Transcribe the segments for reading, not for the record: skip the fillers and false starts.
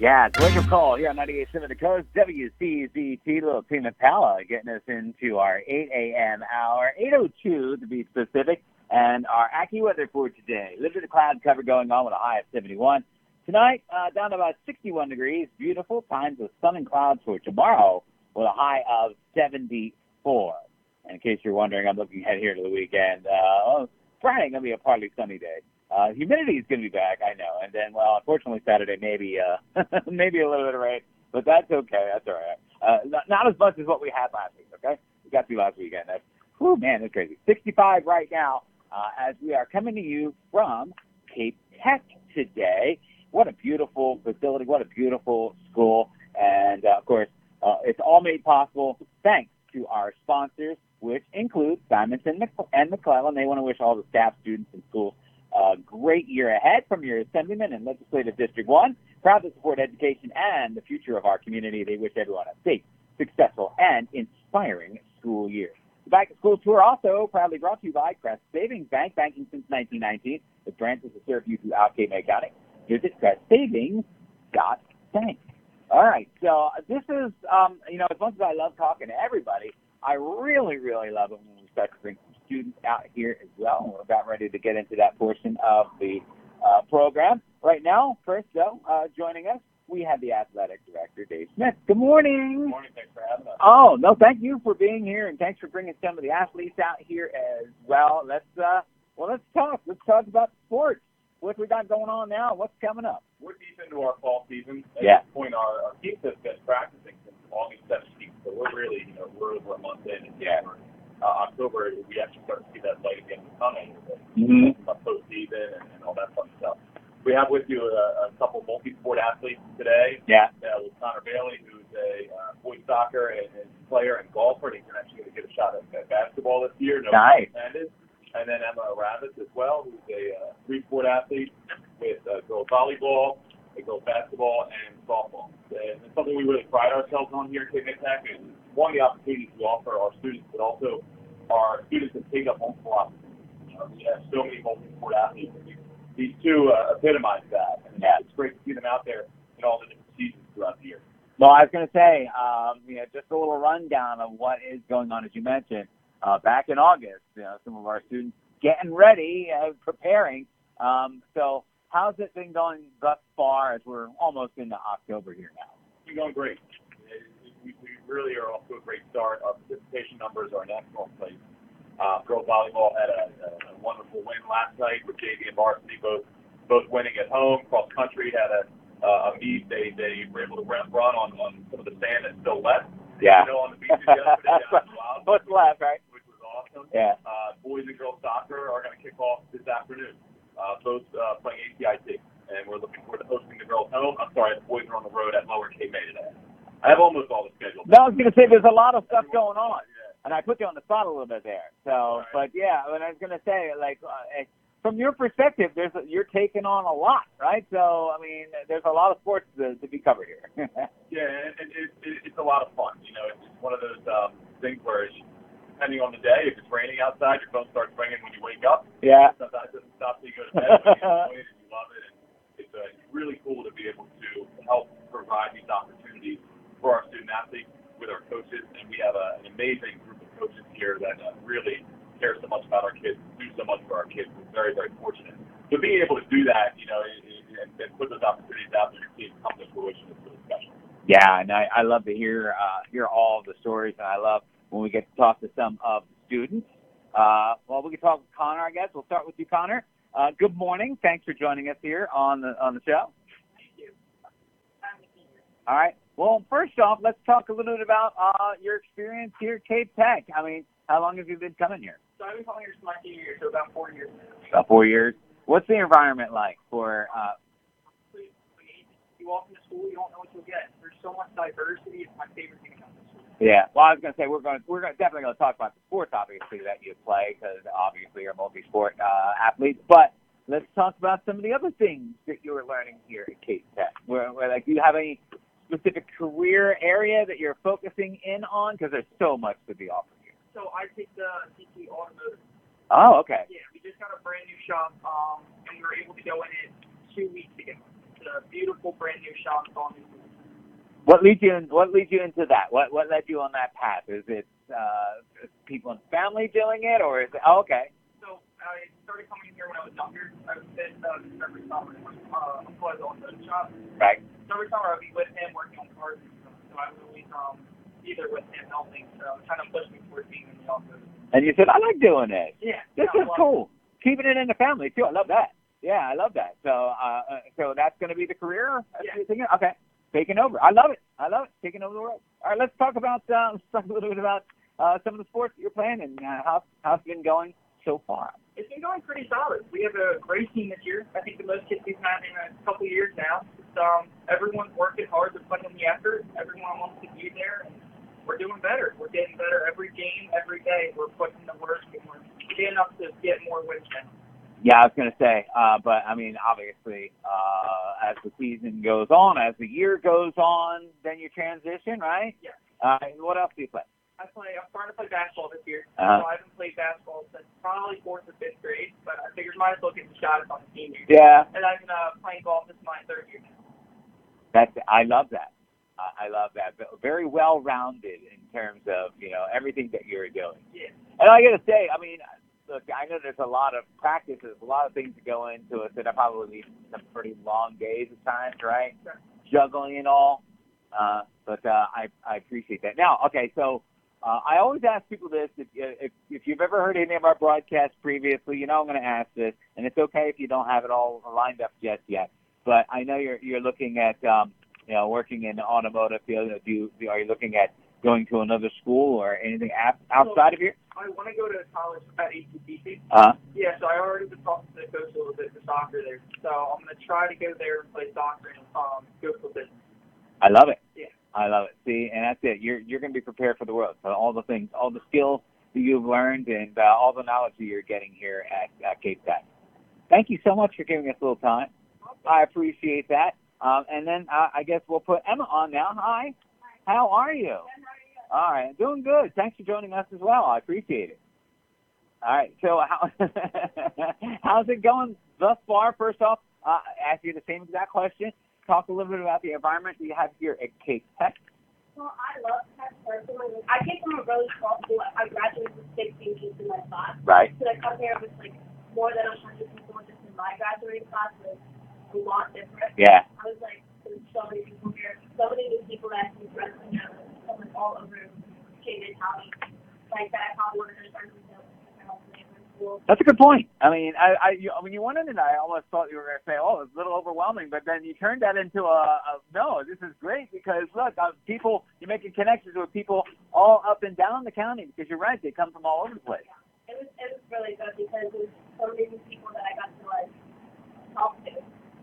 Yeah, it's Wake Up Call here on 98.7 The Coast, WCZT, Little Team Impala, getting us into our 8 a.m. hour, 8:02 to be specific, and our AccuWeather for today. Limited cloud cover going on with a high of 71. Tonight, down to about 61 degrees, beautiful, times of sun and clouds for tomorrow with a high of 74. And in case you're wondering, I'm looking ahead here to the weekend. Friday going to be a partly sunny day. Humidity is going to be back, I know. And then, well, unfortunately, Saturday maybe maybe a little bit of rain, but that's okay. That's all right. Not as much as what we had last week, okay? We got through last weekend. Whew, man, that's crazy. 65 right now as we are coming to you from Cape Tech today. What a beautiful facility. What a beautiful school. And, of course, it's all made possible thanks to our sponsors, which include Simonson and McClellan. They want to wish all the staff, students, and schools a great year ahead from your Assemblyman and Legislative District 1. Proud to support education and the future of our community. They wish everyone a safe, successful, and inspiring school year. The Back to School Tour also proudly brought to you by Crest Savings Bank, banking since 1919, with branches to serve you throughout Cape May County. Visit CrestSavings.bank. All right, so this is, as much as I love talking to everybody, I really, really love it when we start to bring some students out here as well. We're about ready to get into that portion of the program. Right now, first, though, joining us, we have the athletic director, Dave Smith. Good morning. Good morning. Thanks for having us. Oh, no, thank you for being here, and thanks for bringing some of the athletes out here as well. Let's talk. Let's talk about sports. What we got going on now? What's coming up? We're deep into our fall season. At this point, our teams have been practicing since August 17th, so we're really, we're over a month in. And October, we actually start to see that light again in the tunnel. About postseason and all that fun stuff. We have with you a couple multi-sport athletes today. Yeah. With Connor Bailey, who's a boys soccer and player and golfer, and he's actually going to get a shot at basketball this year. Nice. And then Emma Ravis as well, who's a three-sport athlete with girls volleyball, girls basketball, and softball. And it's something we really pride ourselves on here at Cape May Tech, and one of the opportunities we offer our students, but also our students that take up multiple opportunities. We have so many multi-sport athletes, and these two epitomize that. And it's great to see them out there in all the different seasons throughout the year. Well, I was going to say, just a little rundown of what is going on, as you mentioned. Back in August, some of our students getting ready, preparing. So how's it been going thus far as we're almost into October here now? It's been going great. We really are off to a great start. Our participation numbers are an excellent place. Girls volleyball had a wonderful win last night with JV and varsity both winning at home. Cross country had a meet. They were able to run on some of the sand that's still left. Yeah. On the beaches yesterday. What's left, right? Which was awesome. Yeah. Boys and girls soccer are going to kick off this afternoon. Both playing ACIT, and we're looking forward to hosting the girls home. I'm sorry, the boys are on the road at Lower Cape May today. I have almost all the schedule. No, I was going to say there's a lot of stuff going on, and I put you on the spot a little bit there. So, right. But yeah, and I was going to say, from your perspective, you're taking on a lot, right? So, I mean, there's a lot of sports to be covered here. Yeah, and it's a lot of fun. It's one of those things where, depending on the day, if it's raining outside, your phone starts ringing when you wake up. Yeah. Sometimes it doesn't stop till you go to bed, but you enjoy it and you love it. And it's really cool to be able to help provide these opportunities for our student athletes with our coaches. And we have an amazing group of coaches here that really care so much about our kids, do so much for our kids. We're very, very fortunate. So being able to do that, and put those opportunities out there and see them come to fruition is really special. Yeah, and I love to hear all of the stories, and I love when we get to talk to some of the students. We can talk with Connor, I guess. We'll start with you, Connor. Good morning. Thanks for joining us here on the show. Thank you. All right. Well, first off, let's talk a little bit about your experience here at Cape Tech. I mean, how long have you been coming here? So I've been coming here since my senior year, so about 4 years now. About 4 years. What's the environment like for you walk into school, you don't know what you'll get. There's so much diversity. It's my favorite thing to come to school. Yeah. Well, I was going to say we're definitely going to talk about the sports, obviously, that you play, because obviously you're a multi-sport athlete. But let's talk about some of the other things that you're learning here at Cape Tech. Where do you have any specific career area that you're focusing in on? Because there's so much to be offered here. So I take the CT Automotive. Oh, okay. Yeah, we just got a brand new shop, and we were able to go in it 2 weeks ago. It's a beautiful brand new shop on me. What leads you into that? What led you on that path? Is it people in the family doing it, or is it? Oh, okay. So I started coming here when I was younger. I was at every summer. Employed on the shop. Right. So every summer I'd be with him working on cars and stuff. So I was always either with him helping. So it kind of pushed me towards being in the office. And you said, I like doing this. Yeah. This is cool. Keeping it in the family too. I love that. Yeah, I love that. So so that's going to be the career. Yeah. Okay. Taking over. I love it. Taking over the world. All right, let's talk about a little bit about some of the sports that you're playing and how's it been going so far. It's been going pretty solid. We have a great team this year. I think the most kids we've had in a couple of years now. It's, everyone's working hard. They're putting in the effort. Everyone wants to be there, and we're doing better. We're getting better every game, every day. We're putting the work, and we're getting up to get more wins now. Yeah, I was going to say, but I mean, obviously, as the season goes on, as the year goes on, then you transition, right? Yeah. What else do you play? I'm starting to play basketball this year. Uh-huh. So I haven't played basketball since probably 4th or 5th grade, but I figured might as well get the shot on the senior. Yeah. And I'm playing golf. This is my 3rd year now. I love that. I love that. Very well-rounded in terms of, everything that you're doing. Yeah. And I got to say, I mean, look, I know there's a lot of practices, a lot of things that go into it that I probably need some pretty long days at times, right? Sure. Juggling and all. But I appreciate that. Now, okay, so I always ask people this. If you've ever heard any of our broadcasts previously, you know I'm going to ask this, and it's okay if you don't have it all lined up just yet. But I know you're looking at working in the automotive field. Are you looking at going to another school or anything outside of here? I want to go to college at ACCC. Yeah, so I already been talking to the coach a little bit for soccer there. So I'm going to try to go there and play soccer and go for business. I love it. Yeah. I love it. See, and that's it. You're going to be prepared for the world. So all the things, all the skills that you've learned, and all the knowledge that you're getting here at Cape Tech. Thank you so much for giving us a little time. I appreciate that. And then I guess we'll put Emma on now. Hi. How are you? All right, doing good. Thanks for joining us as well. I appreciate it. All right, so how's it going thus far? First off, ask you the same exact question. Talk a little bit about the environment that you have here at Cape Tech. Well, I love Tech personally. I came from a really small school. I graduated with 16 kids in my class. Right. So I come here with more than 100 people just in my graduating class. It's a lot different. Yeah. I was there's so many people here, so many new people that I'm friends with now, from all over Cape County. That I probably would have started with them. That's a good point. I mean, when you went in, I almost thought you were going to say, "Oh, it's a little overwhelming," but then you turned that into no. This is great because look, people, you're making connections with people all up and down the county because you're right, they come from all over the place. Yeah. It was really good because there's so many new people that I got to talk to.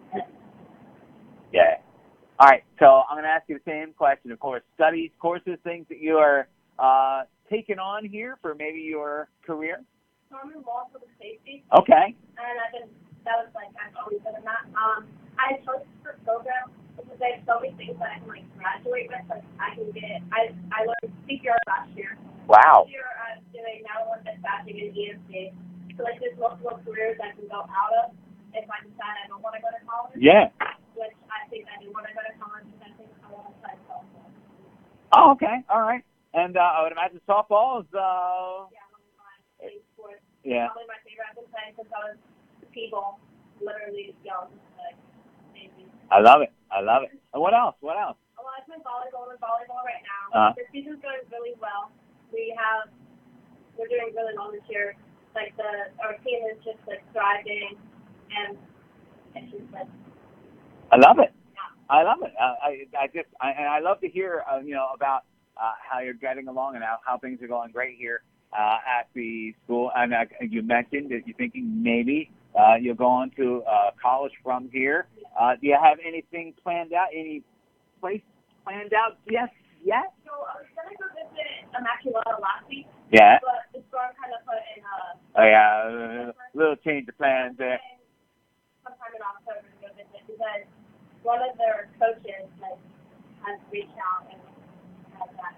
Yeah. All right. So I'm going to ask you the same question. Of course, studies, courses, things that you are taking on here for maybe your career. So I'm in law for the safety. Okay. And that was I've always been in that. I chose for program because they have so many things that I can graduate with. I can get, I learned CPR last year. Wow. This year I'm doing now one dispatching in EMC. So there's multiple careers I can go out of if I decide I don't want to go to college. Yeah. Which I think I do want to go to college because I think I want to play softball. Oh, okay. All right. And I would imagine softball is Yeah, one of my favorite sports. Yeah. Probably my favorite. I've been playing since I was T-ball, literally young, maybe. I love it. And what else? Well, I play volleyball right now. The season's going really well. We're doing really well this year. Our team is just thriving, and it's just I love it. Yeah. I love it. I love to hear about how you're getting along and how things are going great here at the school. And you mentioned that you're thinking maybe you'll go on to college from here. Do you have anything planned out? Any place planned out yet? So I was going to go visit Immaculata last week. Yeah. But the storm kind of put in a little change of plans there. Sometime in October to go visit because one of their coaches has reached out and has that.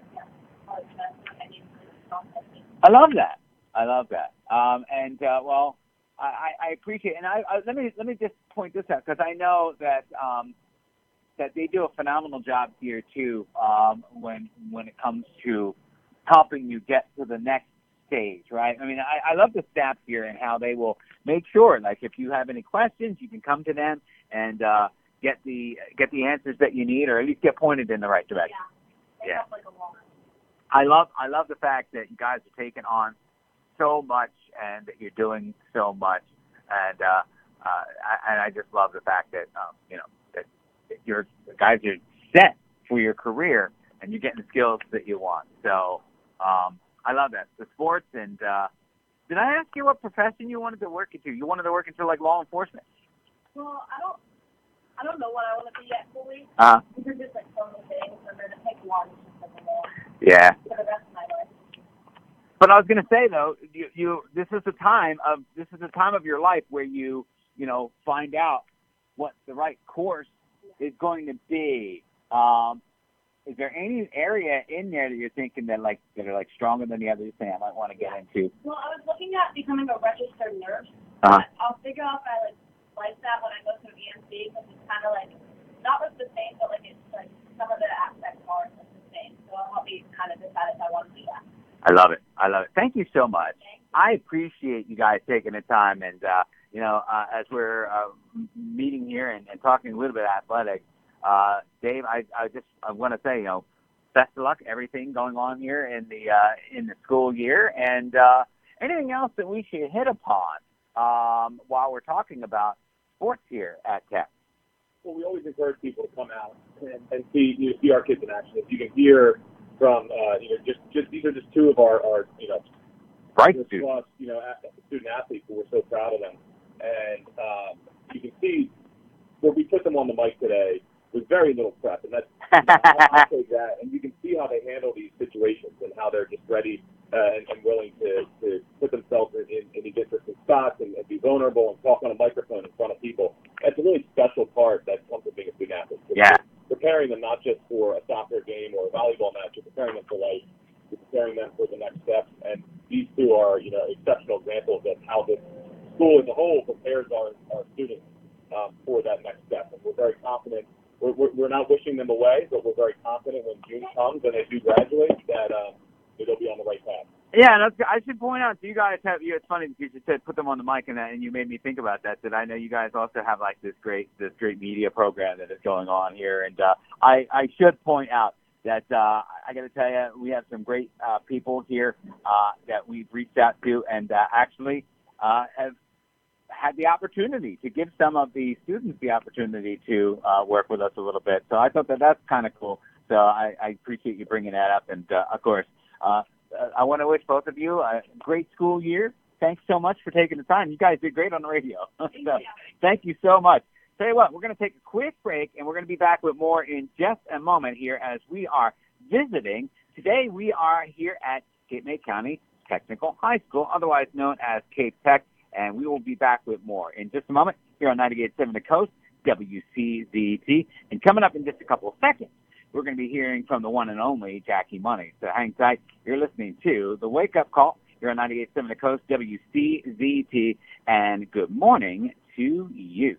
I love that. Well, I appreciate it. And let me just point this out because I know that that they do a phenomenal job here too when it comes to helping you get to the next stage, right? I mean, I love the staff here and how they will make sure, like, if you have any questions, you can come to them and get the answers that you need, or at least get pointed in the right direction. Yeah. I love the fact that you guys are taking on so much and that you're doing so much, and I just love the fact that that your guys are set for your career and you're getting the skills that you want. So I love that. The sports, and did I ask you what profession you wanted to work into? You wanted to work into like law enforcement? Well, I don't know what I want to be yet fully. These are just like so many things, and then to pick one is just like a lot. Yeah. For the rest of my life. But I was going to say though, this is a time of your life where you find out what the right course is going to be. Is there any area in there that you're thinking that are stronger than the others? Saying I might want to get into. Well, I was looking at becoming a registered nurse. I'll figure out if I like that when I go through EMC, because it's kind of like not what's the same, but like it's like some of the aspects are the same. So it'll help me kind of decide if I want to do that. I love it. Thank you so much. I appreciate you guys taking the time, and as we're meeting here and talking a little bit athletics, Dave, I want to say, best of luck, everything going on here in the school year, and anything else that we should hit upon while we're talking about sports here at Tech. Well, we always encourage people to come out and see our kids in action. If you can hear from just these are just two of our bright student athletes who we're so proud of them, and you can see where we put them on the mic today with very little prep, and that's I'll say that, and you can see how they handle these situations and how they're just ready and willing to put themselves in these interesting spots and be vulnerable and talk on a microphone in front of people. That's a really special part that comes with being a student athlete. Yeah. Preparing them not just for a soccer game or a volleyball match, but preparing them for life, preparing them for the next steps. And these two are, exceptional examples of how the school as a whole prepares our students for that next step. And we're very confident. We're not wishing them away, but we're very confident when June comes and they do graduate that they'll be on the right path. Yeah, and I should point out, you guys have. It's funny that you just said put them on the mic, and you made me think about that. That I know you guys also have like this great media program that is going on here, and I should point out that I got to tell you, we have some great people here that we've reached out to, and actually have had the opportunity to give some of the students the opportunity to work with us a little bit. So I thought that's kind of cool. So I appreciate you bringing that up, and of course. I want to wish both of you a great school year. Thanks so much for taking the time. You guys did great on the radio. Thank you so much. Tell you what, we're going to take a quick break, and we're going to be back with more in just a moment here as we are visiting. Today we are here at Cape May County Technical High School, otherwise known as Cape Tech, and we will be back with more in just a moment here on 98.7 The Coast, WCZT. And coming up in just a couple of seconds, we're going to be hearing from the one and only Jackie Money. So hang tight. You're listening to The Wake Up Call here on 98.7 The Coast, WCZT, and good morning to you.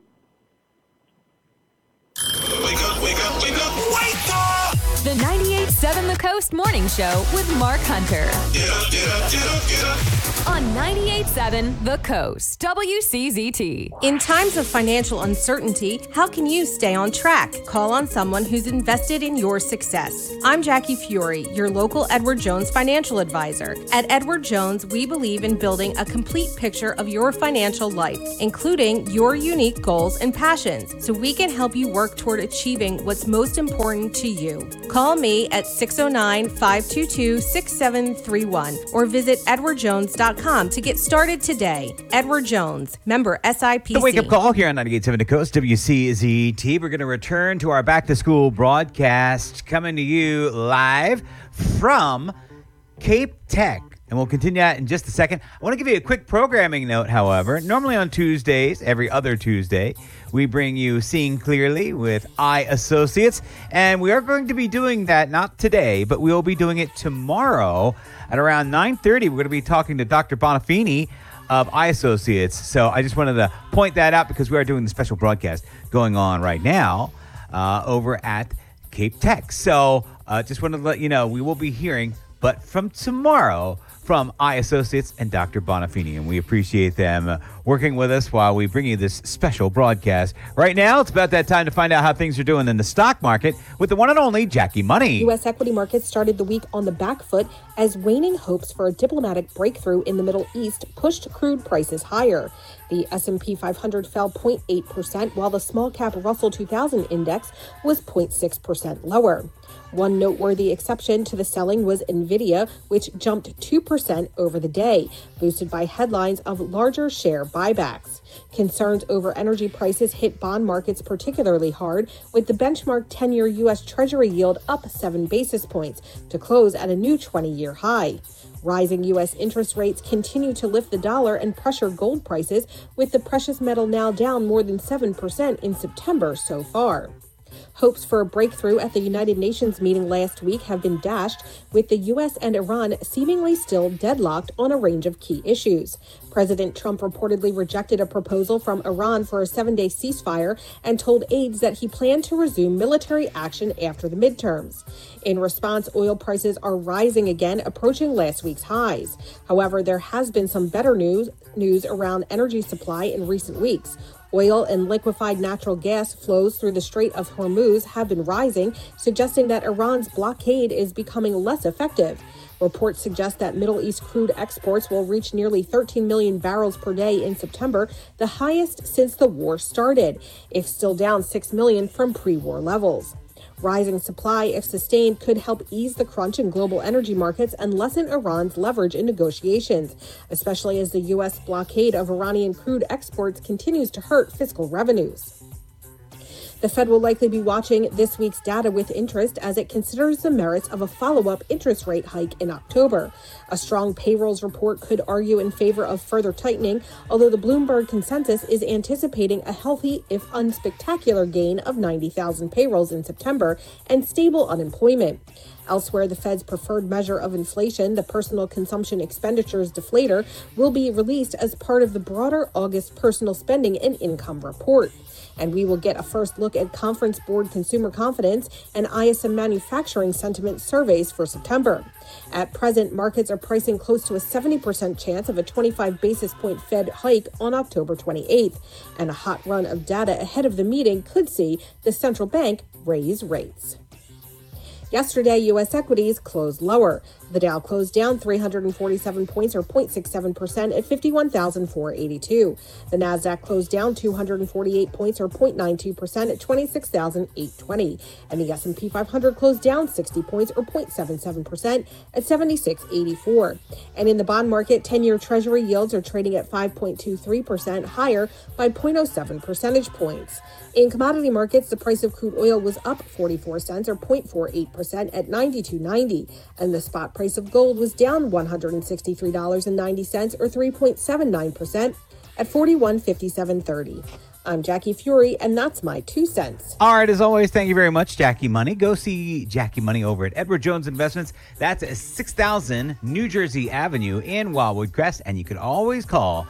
Wake up, wake up, wake up, wake up! The 98.7 The Coast Morning Show with Mark Hunter. Get up, get up, get up, get up. On 98.7 The Coast, WCZT. In times of financial uncertainty, how can you stay on track? Call on someone who's invested in your success. I'm Jackie Fiore, your local Edward Jones financial advisor. At Edward Jones, we believe in building a complete picture of your financial life, including your unique goals and passions, so we can help you work toward achieving what's most important to you. Call me at 609-522-6731 or visit edwardjones.com to get started today. Edward Jones, member SIPC. The Wake Up Call here on 98.7 The Coast, WCZT. We're going to return to our Back to School broadcast, coming to you live from Cape Tech. And we'll continue that in just a second. I want to give you a quick programming note, however. Normally on Tuesdays, every other Tuesday, we bring you Seeing Clearly with Eye Associates. And we are going to be doing that, not today, but we will be doing it tomorrow at around 9:30. We're going to be talking to Dr. Bonafini of Eye Associates. So I just wanted to point that out because we are doing the special broadcast going on right now. over at Cape Tech. So just wanted to let you know we will be hearing, but from tomorrow, from iAssociates and Dr. Bonafini, and we appreciate them working with us while we bring you this special broadcast. Right now, it's about that time to find out how things are doing in the stock market with the one and only Jackie Money. U.S. equity markets started the week on the back foot as waning hopes for a diplomatic breakthrough in the Middle East pushed crude prices higher. The S&P 500 fell 0.8%, while the small-cap Russell 2000 index was 0.6% lower. One noteworthy exception to the selling was NVIDIA, which jumped 2% over the day, boosted by headlines of larger share buybacks. Concerns over energy prices hit bond markets particularly hard, with the benchmark 10-year U.S. Treasury yield up 7 basis points to close at a new 20-year high. Rising U.S. interest rates continue to lift the dollar and pressure gold prices, with the precious metal now down more than 7% in September so far. Hopes for a breakthrough at the United Nations meeting last week have been dashed, with the U.S. and Iran seemingly still deadlocked on a range of key issues. President Trump reportedly rejected a proposal from Iran for a 7-day ceasefire and told aides that he planned to resume military action after the midterms. In response, oil prices are rising again, approaching last week's highs. However, there has been some better news around energy supply in recent weeks. Oil and liquefied natural gas flows through the Strait of Hormuz have been rising, suggesting that Iran's blockade is becoming less effective. Reports suggest that Middle East crude exports will reach nearly 13 million barrels per day in September, the highest since the war started, if still down 6 million from pre-war levels. Rising supply, if sustained, could help ease the crunch in global energy markets and lessen Iran's leverage in negotiations, especially as the U.S. blockade of Iranian crude exports continues to hurt fiscal revenues. The Fed will likely be watching this week's data with interest as it considers the merits of a follow-up interest rate hike in October. A strong payrolls report could argue in favor of further tightening, although the Bloomberg consensus is anticipating a healthy, if unspectacular, gain of 90,000 payrolls in September and stable unemployment. Elsewhere, the Fed's preferred measure of inflation, the Personal Consumption Expenditures Deflator, will be released as part of the broader August personal spending and income report. And we will get a first look at Conference Board Consumer Confidence and ISM Manufacturing Sentiment surveys for September. At present, markets are pricing close to a 70% chance of a 25 basis point Fed hike on October 28th, and a hot run of data ahead of the meeting could see the central bank raise rates. Yesterday, U.S. equities closed lower. The Dow closed down 347 points or 0.67% at 51,482. The Nasdaq closed down 248 points or 0.92% at 26,820. And the S&P 500 closed down 60 points or 0.77% at 7684. And in the bond market, 10-year Treasury yields are trading at 5.23%, higher by 0.07 percentage points. In commodity markets, the price of crude oil was up 44 cents or 0.48% at $92.90, and the spot price of gold was down $163.90 or 3.79% at $41.5730. I'm Jackie Fury, and that's my 2 cents. All right, as always, thank you very much, Jackie Money. Go see Jackie Money over at Edward Jones Investments. That's at 6000 New Jersey Avenue in Wildwood Crest, and you can always call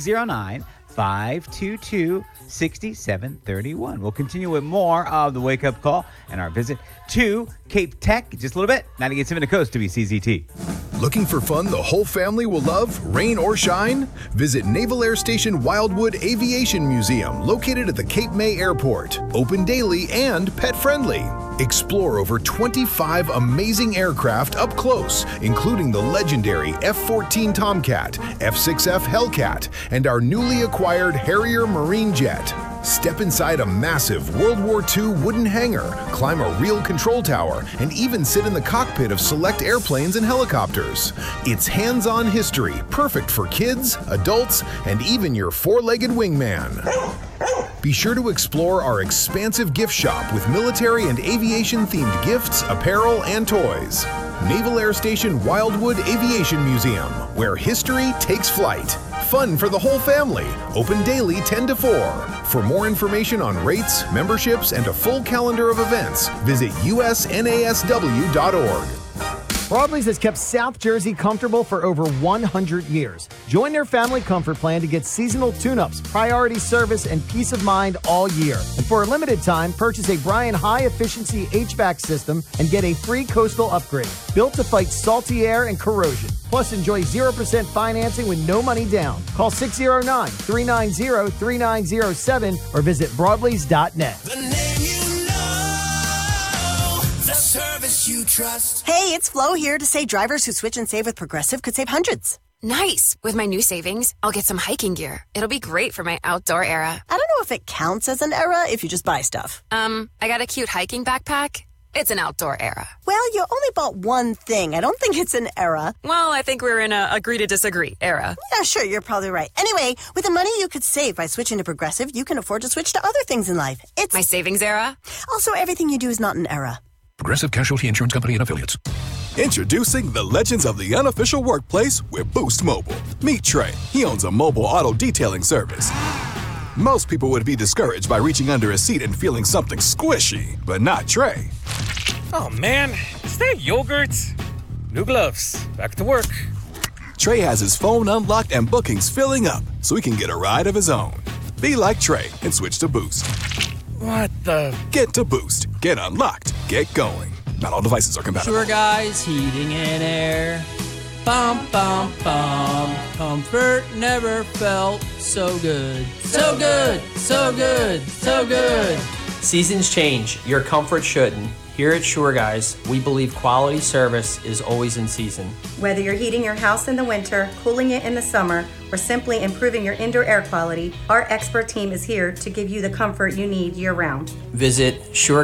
609-522-6731. We'll continue with more of the Wake Up Call and our visit to Cape Tech in just a little bit. 98.7 The Coast, WCZT. Looking for fun the whole family will love, rain or shine? Visit Naval Air Station Wildwood Aviation Museum, located at the Cape May Airport. Open daily and pet-friendly. Explore over 25 amazing aircraft up close, including the legendary F-14 Tomcat, F-6F Hellcat, and our newly acquired Harrier Marine Jet. Step inside a massive World War II wooden hangar, climb a real control tower, and even sit in the cockpit of select airplanes and helicopters. It's hands-on history, perfect for kids, adults, and even your four-legged wingman. Be sure to explore our expansive gift shop with military and aviation-themed gifts, apparel, and toys. Naval Air Station Wildwood Aviation Museum, where history takes flight. Fun for the whole family. Open daily 10 to 4. For more information on rates, memberships, and a full calendar of events, visit usnasw.org. Broadleys has kept South Jersey comfortable for over 100 years. Join their family comfort plan to get seasonal tune-ups, priority service, and peace of mind all year. And for a limited time, purchase a Bryan high-efficiency HVAC system and get a free coastal upgrade. Built to fight salty air and corrosion. Plus, enjoy 0% financing with no money down. Call 609-390-3907 or visit Broadleys.net. The name you know, the service you trust. Hey, it's Flo here to say drivers who switch and save with Progressive could save hundreds. Nice. With my new savings, I'll get some hiking gear. It'll be great for my outdoor era. I don't know if it counts as an era if you just buy stuff. I got a cute hiking backpack. It's an outdoor era. Well, you only bought one thing. I don't think it's an era. Well, I think we're in a agree to disagree era. Yeah, sure, you're probably right. Anyway, with the money you could save by switching to Progressive, you can afford to switch to other things in life. It's my savings era. Also, everything you do is not an era. Progressive Casualty Insurance Company and Affiliates. Introducing the legends of the unofficial workplace with Boost Mobile. Meet Trey. He owns a mobile auto detailing service. Most people would be discouraged by reaching under a seat and feeling something squishy, but not Trey. Oh man, is that yogurt? New gloves. Back to work. Trey has his phone unlocked and bookings filling up so he can get a ride of his own. Be like Trey and switch to Boost. What the? Get to Boost. Get unlocked. Get going. Not all devices are compatible. Sure Guys Heating and Air. Bum, bum, bum. Comfort never felt so good. So good, so good, so good. Seasons change. Your comfort shouldn't. Here at Sure Guys, we believe quality service is always in season. Whether you're heating your house in the winter, cooling it in the summer, or simply improving your indoor air quality, our expert team is here to give you the comfort you need year-round. Visit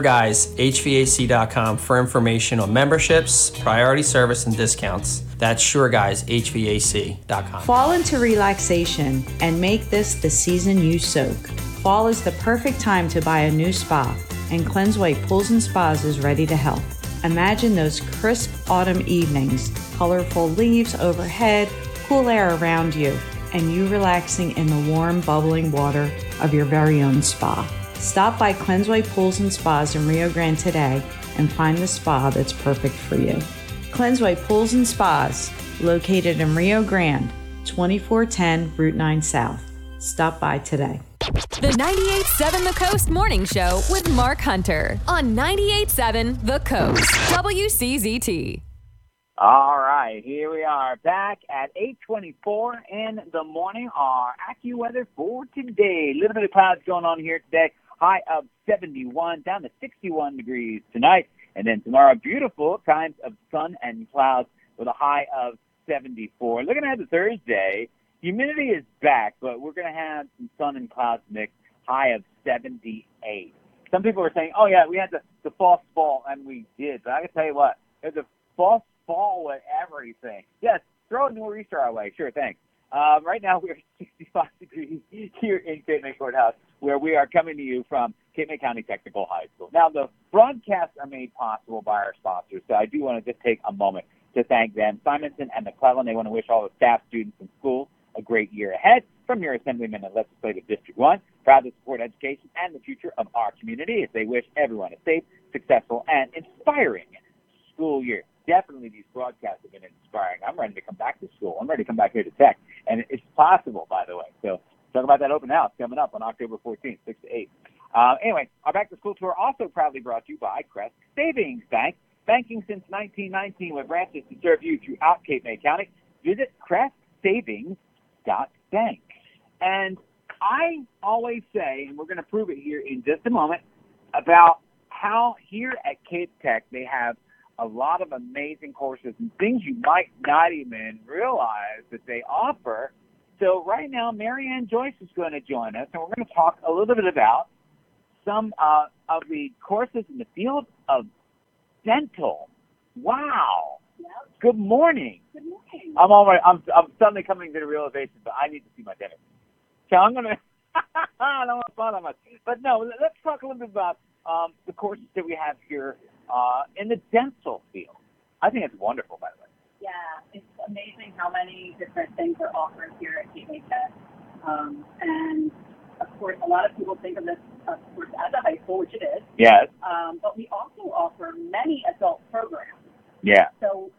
SureGuysHVAC.com for information on memberships, priority service, and discounts. That's SureGuysHVAC.com. Fall into relaxation and make this the season you soak. Fall is the perfect time to buy a new spa, and Cleanseway Pools and Spas is ready to help. Imagine those crisp autumn evenings, colorful leaves overhead, cool air around you, and you relaxing in the warm, bubbling water of your very own spa. Stop by Cleanseway Pools and Spas in Rio Grande today and find the spa that's perfect for you. Cleanseway Pools and Spas, located in Rio Grande, 2410 Route 9 South. Stop by today. The 98.7 The Coast Morning Show with Mark Hunter on 98.7 The Coast, WCZT. All right, here we are back at 8:24 in the morning. Our AccuWeather for today. A little bit of clouds going on here today. High of 71, down to 61 degrees tonight. And then tomorrow, beautiful times of sun and clouds with a high of 74. Looking ahead to Thursday, humidity is back, but we're going to have some sun and clouds mix, high of 78. Some people are saying, oh, yeah, we had the false fall, and we did. But I can tell you what, there's a false fall with everything. Yes, throw a nor'easter our way. Sure, thanks. Right now, we're 65 degrees here in Cape May Courthouse, where we are coming to you from Cape May County Technical High School. Now, the broadcasts are made possible by our sponsors, so I do want to just take a moment to thank them. Simonson and McClellan, they want to wish all the staff, students, and schools a great year ahead. From your Assemblyman and Legislative District 1, proud to support education and the future of our community as they wish everyone a safe, successful, and inspiring school year. Definitely these broadcasts have been inspiring. I'm ready to come back to school. I'm ready to come back here to Tech. And it's possible, by the way. So talk about that open house coming up on October 14th, 6 to 8. Anyway, our back-to-school tour also proudly brought to you by Crest Savings Bank. Banking since 1919 with branches to serve you throughout Cape May County. Visit CrestSavings.bank. And I always say, and we're going to prove it here in just a moment, about how here at Cape Tech they have a lot of amazing courses and things you might not even realize that they offer. So right now, Marianne Joyce is going to join us, and we're going to talk a little bit about some of the courses in the field of dental. Wow. Yep. Good morning. Good morning. I'm suddenly coming to the realization that I need to see my dentist. So I'm going to I don't want to fun on much. But no, let's talk a little bit about the courses that we have here in the dental field. I think it's wonderful, by the way. Yeah, it's amazing how many different things are offered here at Cape May Tech. And, of course, a lot of people think of this, of course, as a high school, which it is. Yes. But we also offer many adult programs. Yeah. So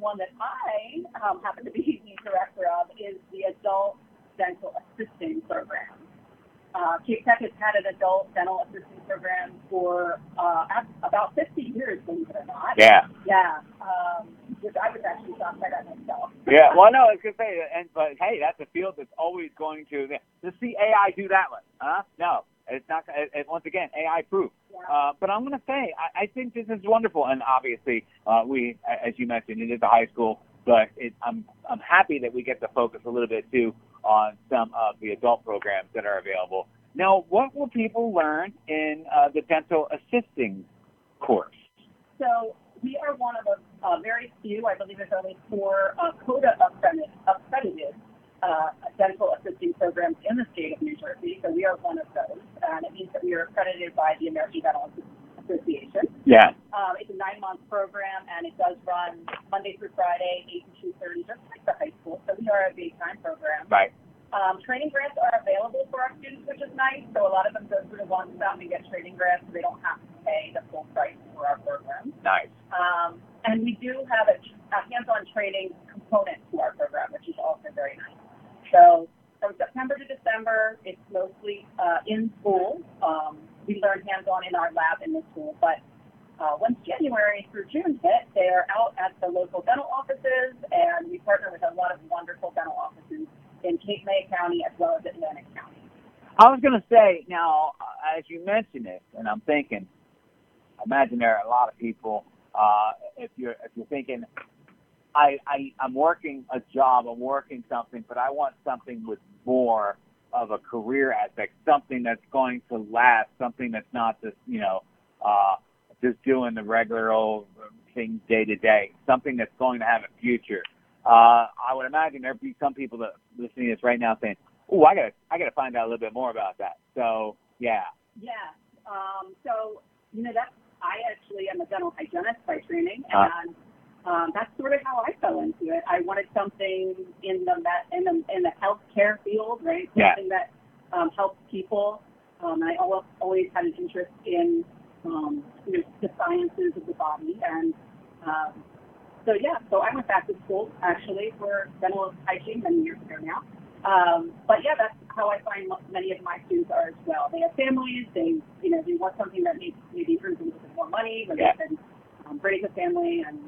one that I happen to be the director of is the Adult Dental Assisting Program. Cape Tech has had an adult dental assisting program for about 50 years, believe it or not. Yeah. Yeah. Which I was actually shocked by that myself. Yeah, well, no, I was going to say, but hey, that's a field that's always going to see AI do that one, huh? No, it's not. Once again, AI proof. Yeah. But I'm going to say, I think this is wonderful, and obviously, we, as you mentioned, it is a high school, but I'm happy that we get to focus a little bit too on some of the adult programs that are available. Now, what will people learn in the dental assisting course? So we are one of the very few, I believe there's only 4 CODA accredited dental assisting programs in the state of New Jersey. So we are one of those, and it means that we are accredited by the American Dental Association. Yeah. It's a 9-month program, and it does run Monday through Friday, 8 to 2:30, just like the high school. So we are a daytime program. Right. Training grants are available for our students, which is nice. So a lot of them go through the One Stop and get training grants, so they don't have to pay the full price for our program. Nice. And we do have a hands-on training component to our program, which is also very nice. So from September to December, it's mostly in school. We learn hands-on in our lab in the school, but once January through June hit, they are out at the local dental offices, and we partner with a lot of wonderful dental offices in Cape May County as well as Atlantic County. I was going to say, now, as you mentioned it, and I'm thinking, I imagine there are a lot of people, if you're thinking, I'm working a job, I'm working something, but I want something with more of a career aspect, something that's going to last, something that's not just, just doing the regular old things day to day, something that's going to have a future. I would imagine there'd be some people that listening to this right now saying, "Oh, I gotta find out a little bit more about that." So, yeah. Yeah. So, I actually am a dental hygienist by training, and that's sort of how I fell into it. I wanted something in the healthcare field, right? Something that helps people. I always had an interest in the sciences of the body, and so I went back to school actually for dental hygiene many years ago now. But yeah, that's how I find many of my students are as well. They have families. They want something that maybe earns a little bit more money, where they can raise a family and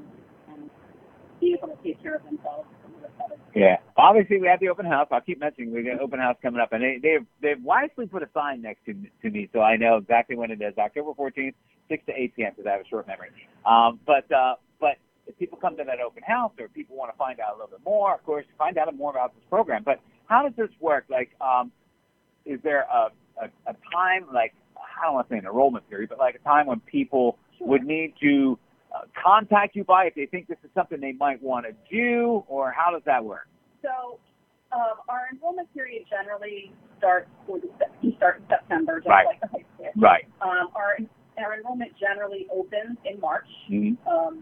be able to take care of themselves a little bit better. Yeah. Obviously, we have the open house. I'll keep mentioning we got an open house coming up, and they've wisely put a sign next to me, so I know exactly when it is. October 14th, 6 to 8 p.m. because I have a short memory. But if people come to that open house, or people want to find out a little bit more, of course, find out more about this program. But how does this work? Like, is there a time, like, I don't want to say an enrollment period, but like a time when people would need to contact you by if they think this is something they might want to do, or how does that work? So our enrollment period generally starts in September, just right. like the high school. Right. Our enrollment generally opens in March. Mm-hmm.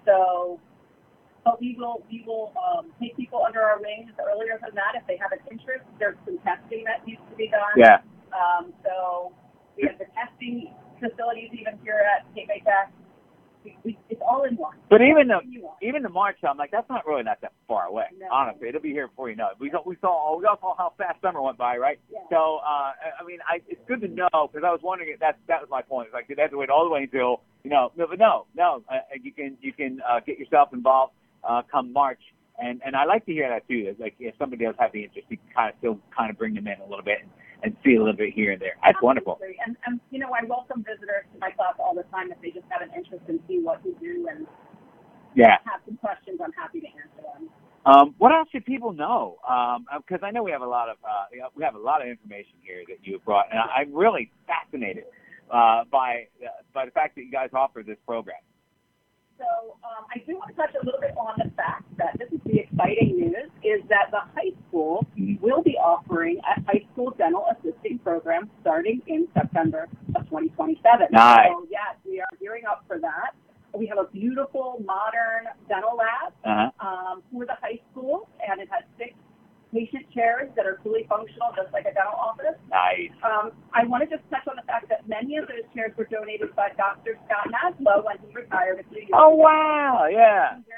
But we will take people under our wings earlier than that if they have an interest. There's some testing that needs to be done. Yeah. So we have the testing facilities even here at Cape May Tech. It's all in one. But even the March, I'm like, that's not really not that far away. No. Honestly, it'll be here before you know it. We all saw how fast summer went by, right? Yeah. So it's good to know, because I was wondering if that was my point. It's like, did they have to wait all the way until But no. You can get yourself involved come March, and I like to hear that too. It's like if somebody does have the interest, you can kind of bring them in a little bit and see a little bit here and there. That's wonderful. And I welcome visitors to my class all the time if they just have an interest in seeing what we do and have some questions. I'm happy to answer them. What else should people know? Because I know we have a lot of information here that you have brought, and I'm really fascinated by the fact that you guys offer this program. So I do want to touch a little bit on the fact that this is the exciting news, is that the high school will be offering a high school dental assisting program starting in September of 2027. Nice. So yes, we are gearing up for that. We have a beautiful modern dental lab for the high school, and it has 6 patient chairs that are fully functional, just like a dental office. Nice. I want to just touch on the fact that many of those chairs were donated by Dr. Scott Maslow when he retired a few years ago. Oh, wow, yeah. We very much appreciate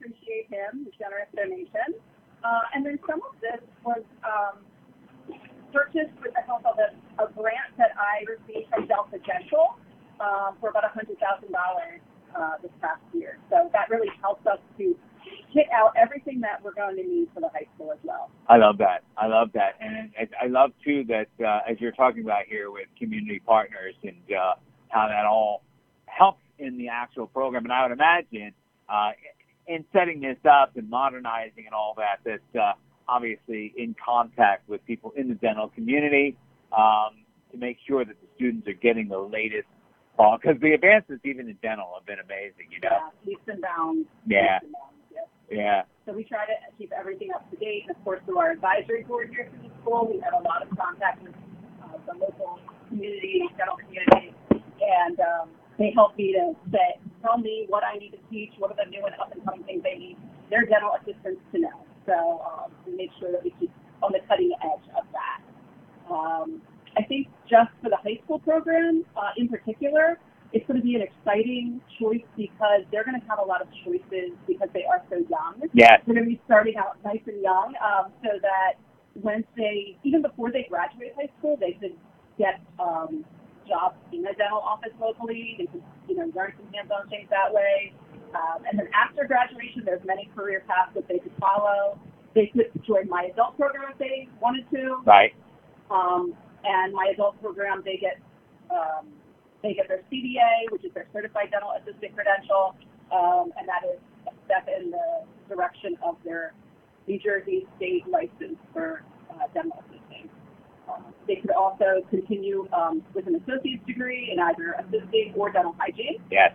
appreciate him, his generous donation. And then some of this was purchased with the help of a grant that I received from Delta Dental for about $100,000 this past year. So that really helps us to kit out everything that we're going to need for the high school as well. I love that. And I love, too, that as you're talking about here with community partners and how that all helps in the actual program. And I would imagine in setting this up and modernizing and all that, that obviously in contact with people in the dental community to make sure that the students are getting the latest. Because the advances even in dental have been amazing, you know? Yeah, leaps and bounds. Yeah. Yes. Yeah. So we try to keep everything up to date. And, of course, through our advisory board here through the school, we have a lot of contact with the local community, dental community, and they help me to tell me what I need to teach, what are the new and up-and-coming things they need their dental assistants to know. So we make sure that we keep on the cutting edge of that. I think just for the high school program in particular, it's going to be an exciting choice because they're going to have a lot of choices because they are so young. Yes. They're going to be starting out nice and young so that once even before they graduate high school, they could get jobs in a dental office locally. They could, learn some hands-on things that way. And then after graduation, there's many career paths that they could follow. They could join my adult program if they wanted to. Right. And my adult program, they get their CDA, which is their Certified Dental Assistant credential, and that is a step in the direction of their New Jersey state license for dental assisting. They could also continue with an associate's degree in either assisting or dental hygiene. Yes.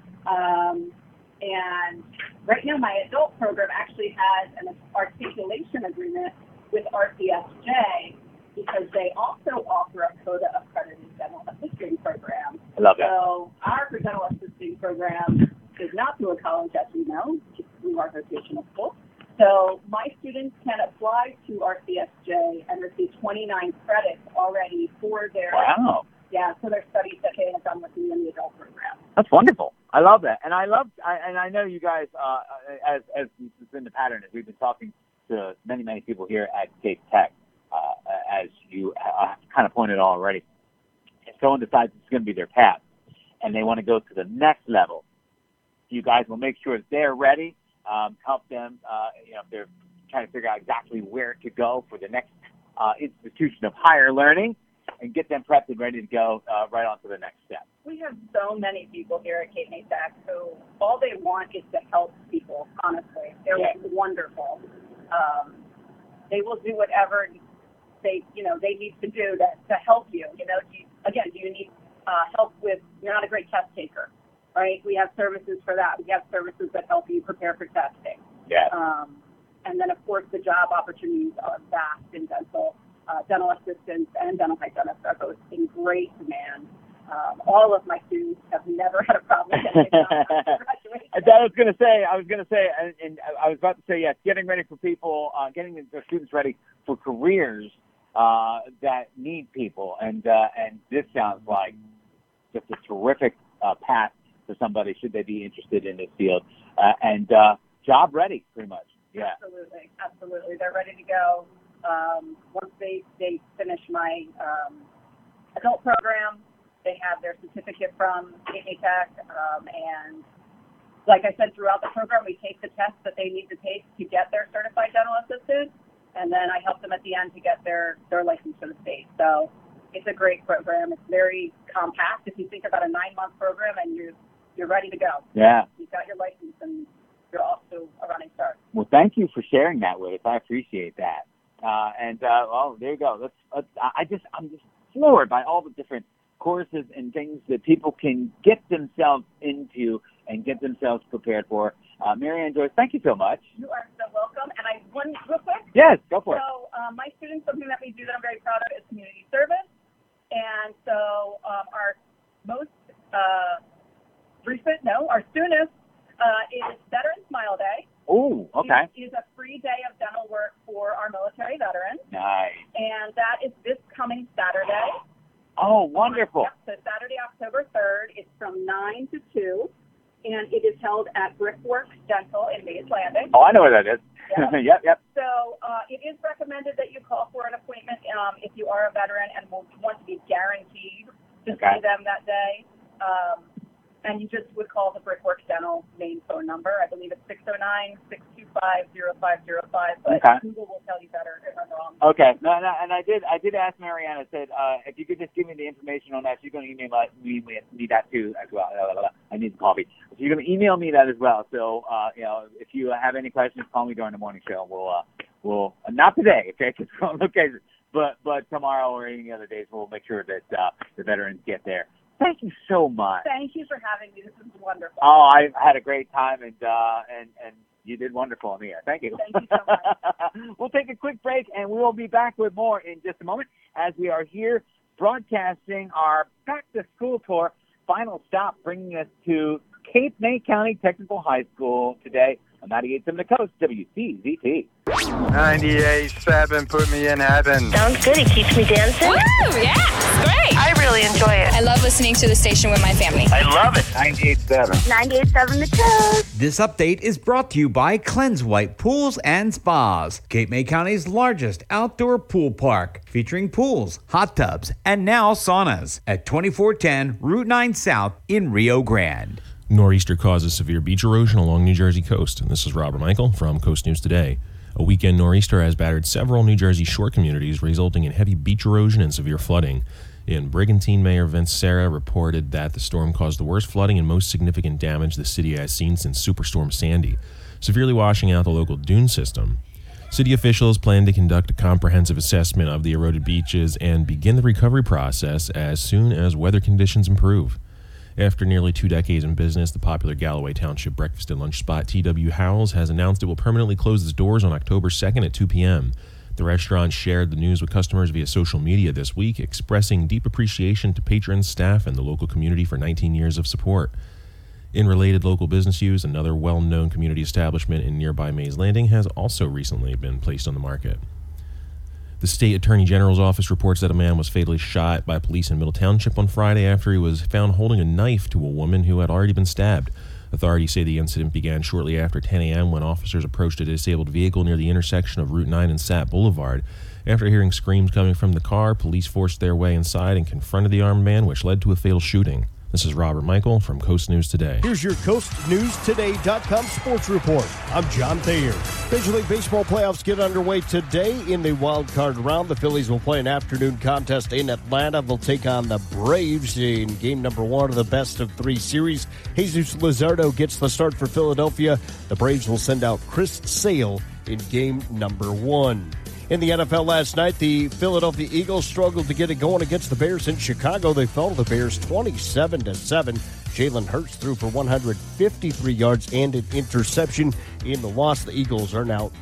And right now, my adult program actually has an articulation agreement with RCSJ because they also offer a CODA accredited dental assisting program. I love that. So our dental assisting program is not through a college, as we know, it's through our vocational school. So my students can apply to RCSJ and receive 29 credits already for their for their studies that they have done with me in the adult program. That's wonderful. I love that, and I know you guys, as this has been the pattern, as we've been talking to many people here at Cape Tech, as you kind of pointed out already. If someone decides it's going to be their path, and they want to go to the next level, you guys will make sure that they're ready. Help them, if they're trying to figure out exactly where to go for the next institution of higher learning, and get them prepped and ready to go right on to the next step. We have so many people here at Cape May Tech who all they want is to help people, honestly. They're wonderful. They will do whatever they need to do to help you. Do you need help with, you're not a great test taker, right? We have services for that. We have services that help you prepare for testing. Yeah. And then, of course, the job opportunities are vast in dental. Dental assistants and dental hygienists are both in great demand. All of my students have never had a problem getting a job after graduation. I was going to say, and I was about to say, yes, getting ready for people, getting their students ready for careers that need people. And this sounds like just a terrific path for somebody should they be interested in this field. And job ready, pretty much. Yeah. Absolutely. They're ready to go. Once they finish my adult program, they have their certificate from Cape May Tech, and like I said, throughout the program, we take the tests that they need to take to get their certified dental assistant, and then I help them at the end to get their license for the state. So it's a great program. It's very compact. If you think about a 9-month program and you're ready to go. Yeah. You've got your license and you're off to a running start. Well, thank you for sharing that with us. I appreciate that. Well, there you go. I'm just floored by all the different courses and things that people can get themselves into and get themselves prepared for. Mary Ann Joyce, thank you so much. You are so welcome. And one real quick. Yes, go for it. So my students, something that we do that I'm very proud of is community service. And so our most our soonest is Veterans Smile Day. Oh, okay. It is a free day of dental work for our military veterans. Nice. And that is this coming Saturday. Oh, wonderful. Yep, so Saturday, October 3rd, it's from 9 to 2. and it is held at Brickworks Dental in Mays Landing. Oh, I know where that is. Yep. So it is recommended that you call for an appointment if you are a veteran and will want to be guaranteed to see them that day. And you just would call the Brickworks Dental main phone number. I believe it's 609-625-0505, but Google will tell you better if I'm wrong. Okay. No, and I did ask Mariana, said, if you could just give me the information on that, she's going to email me that too as well. I need the coffee. So you're going to email me that as well. So, if you have any questions, call me during the morning show. We'll not today, okay, but tomorrow or any other days, we'll make sure that the veterans get there. Thank you so much. Thank you for having me. This is wonderful. Oh, I had a great time, and you did wonderful on the air. Thank you. Thank you so much. We'll take a quick break, and we will be back with more in just a moment as we are here broadcasting our back-to-school tour. Final stop bringing us to Cape May County Technical High School today on 98.7 The Coast, WCZT. 98.7, put me in heaven. Sounds good. It keeps me dancing. Woo! Yeah, it's great. I really enjoy it. I love listening to the station with my family. I love it. 98.7. 98.7 The Coast. This update is brought to you by Cleanse White Pools and Spas, Cape May County's largest outdoor pool park, featuring pools, hot tubs, and now saunas at 2410 Route 9 South in Rio Grande. Nor'easter causes severe beach erosion along New Jersey coast. And this is Robert Michael from Coast News Today. A weekend nor'easter has battered several New Jersey shore communities, resulting in heavy beach erosion and severe flooding. In Brigantine, Mayor Vince Serra reported that the storm caused the worst flooding and most significant damage the city has seen since Superstorm Sandy, severely washing out the local dune system. City officials plan to conduct a comprehensive assessment of the eroded beaches and begin the recovery process as soon as weather conditions improve. After nearly 2 decades in business, the popular Galloway Township breakfast and lunch spot T.W. Howell's has announced it will permanently close its doors on October 2nd at 2 p.m. The restaurant shared the news with customers via social media this week, expressing deep appreciation to patrons, staff, and the local community for 19 years of support. In related local business news, another well-known community establishment in nearby Mays Landing has also recently been placed on the market. The State Attorney General's office reports that a man was fatally shot by police in Middle Township on Friday after he was found holding a knife to a woman who had already been stabbed. Authorities say the incident began shortly after 10 a.m. when officers approached a disabled vehicle near the intersection of Route 9 and Satt Boulevard. After hearing screams coming from the car, police forced their way inside and confronted the armed man, which led to a fatal shooting. This is Robert Michael from Coast News Today. Here's your CoastNewsToday.com sports report. I'm John Thayer. Major League Baseball playoffs get underway today in the wild card round. The Phillies will play an afternoon contest in Atlanta. They'll take on the Braves in game number 1 of the best-of-3 series. Jesus Luzardo gets the start for Philadelphia. The Braves will send out Chris Sale in game number 1. In the NFL last night, the Philadelphia Eagles struggled to get it going against the Bears in Chicago. They fell to the Bears 27-7. Jalen Hurts threw for 153 yards and an interception. In the loss, the Eagles are now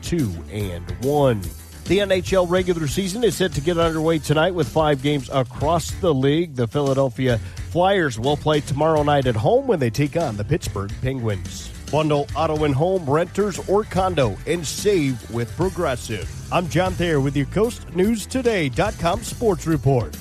2-1. The NHL regular season is set to get underway tonight with 5 games across the league. The Philadelphia Flyers will play tomorrow night at home when they take on the Pittsburgh Penguins. Bundle auto and home, renters, or condo, and save with Progressive. I'm John Thayer with your CoastNewsToday.com sports report.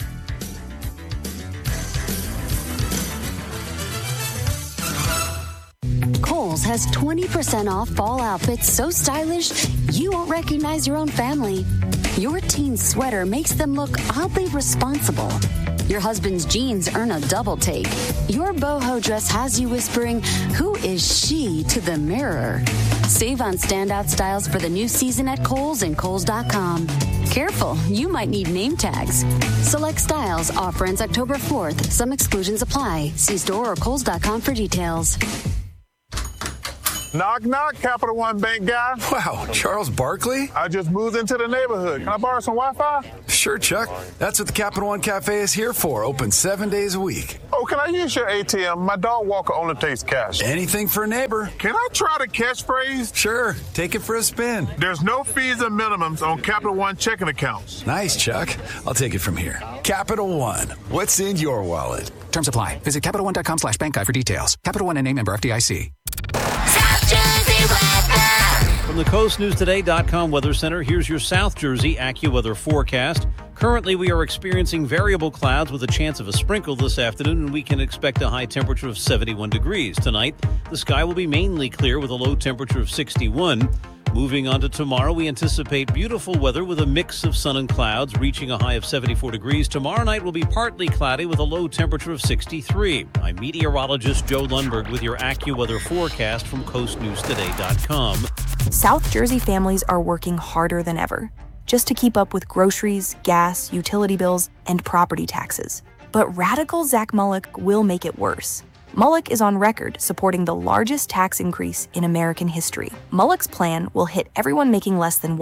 Kohl's has 20% off fall outfits so stylish you won't recognize your own family. Your teen's sweater makes them look oddly responsible. Your husband's jeans earn a double take. Your boho dress has you whispering, "Who is she?" to the mirror. Save on standout styles for the new season at Kohl's and Kohl's.com. Careful, you might need name tags. Select styles. Offer ends October 4th. Some exclusions apply. See store or Kohl's.com for details. Knock, knock, Capital One Bank guy. Wow, Charles Barkley? I just moved into the neighborhood. Can I borrow some Wi-Fi? Sure, Chuck. That's what the Capital One Cafe is here for. Open 7 days a week. Oh, can I use your ATM? My dog walker only takes cash. Anything for a neighbor. Can I try the catchphrase? Sure. Take it for a spin. There's no fees and minimums on Capital One checking accounts. Nice, Chuck. I'll take it from here. Capital One. What's in your wallet? Terms apply. Visit CapitalOne.com/bank guide for details. Capital One and name member FDIC. From the CoastNewsToday.com Weather Center, here's your South Jersey AccuWeather forecast. Currently, we are experiencing variable clouds with a chance of a sprinkle this afternoon, and we can expect a high temperature of 71 degrees. Tonight, the sky will be mainly clear with a low temperature of 61. Moving on to tomorrow, we anticipate beautiful weather with a mix of sun and clouds, reaching a high of 74 degrees. Tomorrow night will be partly cloudy with a low temperature of 63. I'm meteorologist Joe Lundberg with your AccuWeather forecast from coastnewstoday.com. South Jersey families are working harder than ever just to keep up with groceries, gas, utility bills, and property taxes. But radical Zach Mullick will make it worse. Mullick is on record supporting the largest tax increase in American history. Mullick's plan will hit everyone making less than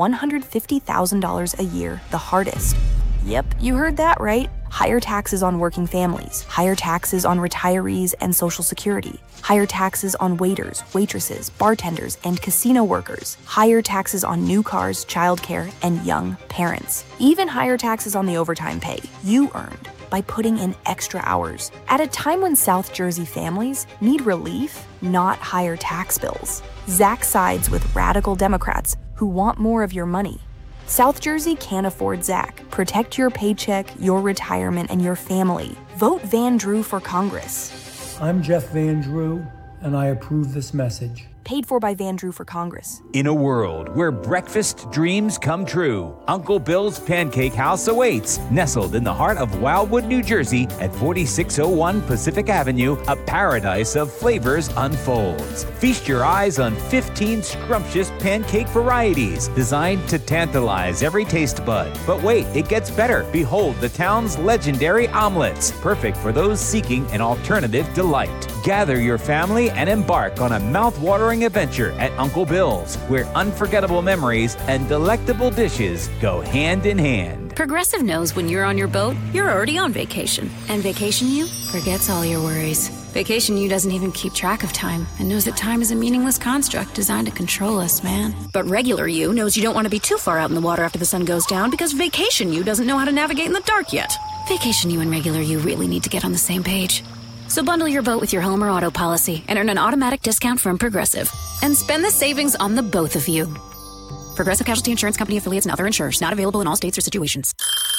$150,000 a year the hardest. Yep, you heard that right. Higher taxes on working families, higher taxes on retirees and Social Security, higher taxes on waiters, waitresses, bartenders, and casino workers, higher taxes on new cars, childcare, and young parents. Even higher taxes on the overtime pay you earned by putting in extra hours at a time when South Jersey families need relief, not higher tax bills. Zach sides with radical Democrats who want more of your money. South Jersey can't afford Zach. Protect your paycheck, your retirement, and your family. Vote Van Drew for Congress. I'm Jeff Van Drew, and I approve this message. Paid for by Van Drew for Congress. In a world where breakfast dreams come true, Uncle Bill's Pancake House awaits. Nestled in the heart of Wildwood, New Jersey at 4601 Pacific Avenue, a paradise of flavors unfolds. Feast your eyes on 15 scrumptious pancake varieties designed to tantalize every taste bud. But wait, it gets better. Behold the town's legendary omelets, perfect for those seeking an alternative delight. Gather your family and embark on a mouth-watering adventure at Uncle Bill's, where unforgettable memories and delectable dishes go hand in hand. Progressive knows when you're on your boat, you're already on vacation. And Vacation You forgets all your worries. Vacation You doesn't even keep track of time and knows that time is a meaningless construct designed to control us, man. But Regular You knows you don't want to be too far out in the water after the sun goes down because Vacation You doesn't know how to navigate in the dark yet. Vacation You and Regular You really need to get on the same page. So bundle your boat with your home or auto policy and earn an automatic discount from Progressive. And spend the savings on the both of you. Progressive Casualty Insurance Company affiliates and other insurers. Not available in all states or situations.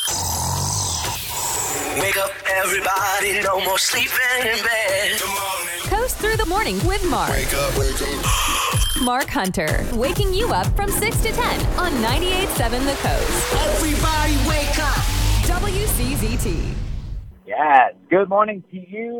Wake up, everybody. No more sleeping in bed. Coast through the morning with Mark. Wake up. Mark Hunter, waking you up from 6 to 10 on 98.7 The Coast. Everybody wake up. WCZT. Yes, good morning to you.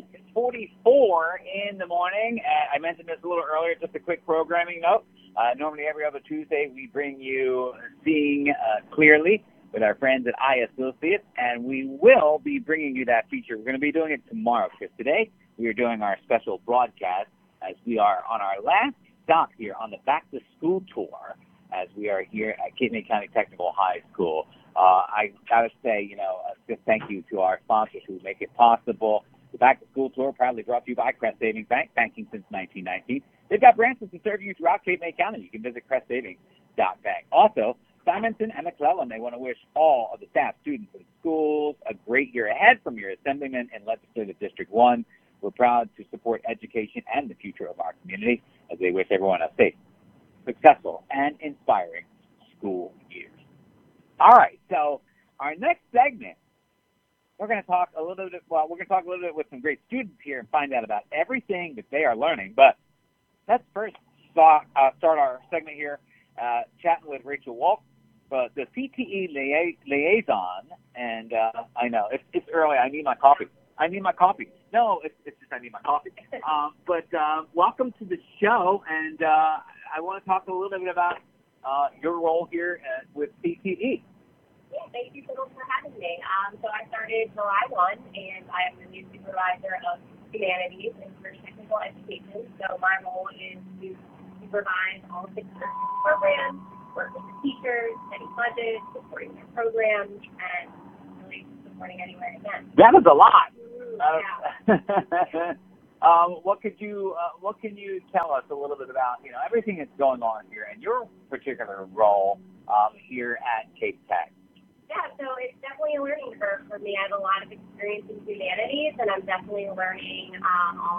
8:44 in the morning. I mentioned this a little earlier, just a quick programming note. Normally every other Tuesday we bring you Seeing Clearly with our friends at Eye Associates, and we will be bringing you that feature. We're going to be doing it tomorrow, because today we are doing our special broadcast as we are on our last stop here on the Back to School tour, as we are here at Cape May County Technical High School. I got to say, just thank you to our sponsors who make it possible. The Back to School tour proudly brought to you by Crest Savings Bank, banking since 1919. They've got branches to serve you throughout Cape May County. You can visit crestsavings.bank. Also, Simonton and McClellan, they want to wish all of the staff, students, and schools a great year ahead from your Assemblyman in Legislative District 1. We're proud to support education and the future of our community as they wish everyone a safe, successful, and inspiring school year. All right, so our next segment, we're going to talk a little bit with some great students here and find out about everything that they are learning. But let's first start our segment here chatting with Rachel Walk, the CTE liaison. And I know, it's early. I need my coffee. No, it's just I need my coffee. But welcome to the show, and I want to talk a little bit about your role here with CTE. Yeah, thank you so much for having me. So I started July 1, and I am the new supervisor of humanities and career technical education. So my role is to supervise all of the programs, work with the teachers, setting budgets, supporting their programs, and really supporting anywhere I can. That is a lot. Yeah. What can you tell us a little bit about everything that's going on here and your particular role here at Cape Tech? Yeah, so it's definitely a learning curve for me. I have a lot of experience in humanities, and I'm definitely learning all